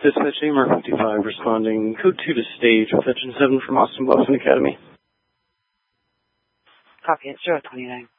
Dispatch AMR 55 responding. Code 2 to stage with Engine 7 from Austin Boston Academy. Copy it, 029.